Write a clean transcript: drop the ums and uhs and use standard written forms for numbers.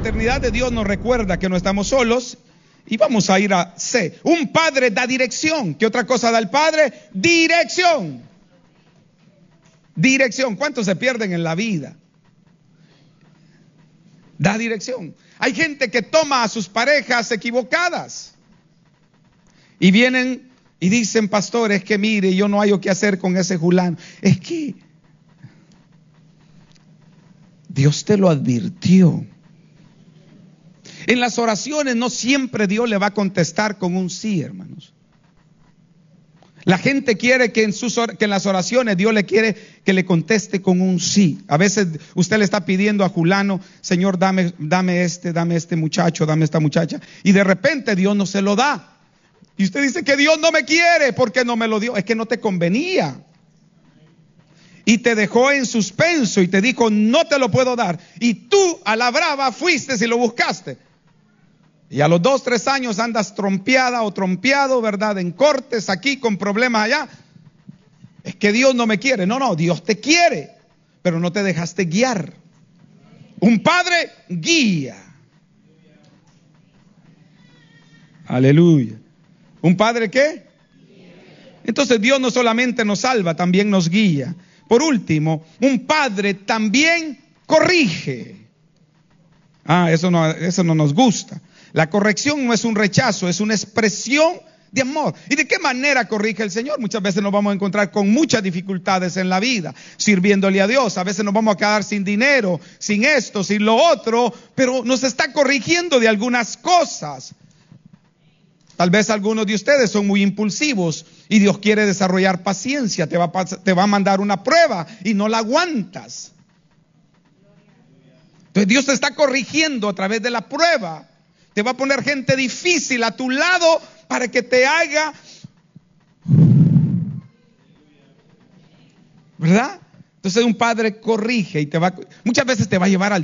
paternidad de Dios nos recuerda que no estamos solos. Y vamos a ir a C. Un padre da dirección. ¿Qué otra cosa da el padre? Dirección. Dirección. ¿Cuántos se pierden en la vida? Da dirección. Hay gente que toma a sus parejas equivocadas. Y vienen y dicen, pastor, es que mire, yo no hallo qué hacer con ese fulano. Es que Dios te lo advirtió. En las oraciones no siempre Dios le va a contestar con un sí, hermanos. La gente quiere que en las oraciones Dios le quiere que le conteste con un sí. A veces usted le está pidiendo a fulano, Señor, dame este muchacho, dame esta muchacha. Y de repente Dios no se lo da. Y usted dice que Dios no me quiere porque no me lo dio. Es que no te convenía. Y te dejó en suspenso y te dijo, no te lo puedo dar. Y tú a la brava fuiste y lo buscaste. Y a los 2, 3 años andas trompeada o trompeado, ¿verdad? En cortes aquí con problemas allá. Es que Dios no me quiere. No, Dios te quiere, pero no te dejaste guiar. Un padre guía. Aleluya. ¿Un padre qué? Entonces Dios no solamente nos salva, también nos guía. Por último, un padre también corrige. Eso no nos gusta. La corrección no es un rechazo, es una expresión de amor. ¿Y de qué manera corrige el Señor? Muchas veces nos vamos a encontrar con muchas dificultades en la vida, sirviéndole a Dios. A veces nos vamos a quedar sin dinero, sin esto, sin lo otro, pero nos está corrigiendo de algunas cosas. Tal vez algunos de ustedes son muy impulsivos y Dios quiere desarrollar paciencia. Te va a mandar una prueba y no la aguantas. Entonces Dios te está corrigiendo a través de la prueba. Te va a poner gente difícil a tu lado para que te haga, ¿verdad? Entonces un padre corrige y muchas veces te va a llevar al